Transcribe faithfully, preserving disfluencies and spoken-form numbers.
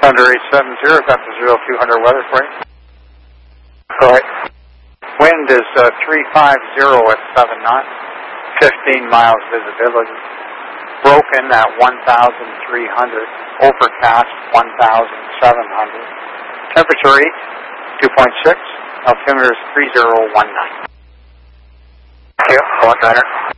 Thunder eight seven zero, got the zero two hundred weather for you. Go ahead. Wind is uh, three five zero at seven knots, fifteen miles visibility. Broken at one thousand three hundred, overcast one thousand seven hundred. Temperature eight, two point six, altimeter is three zero one nine. Thank you, Go on, Gunner.